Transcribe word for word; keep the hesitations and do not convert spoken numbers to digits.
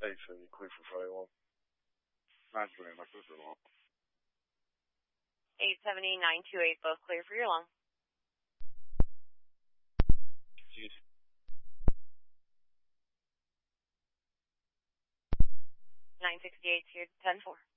eight seventy, clear for Friday one. nine two eight, my sister long. eight seventy, nine two eight, both clear for your long. Jeez. nine sixty-eight, here, ten four.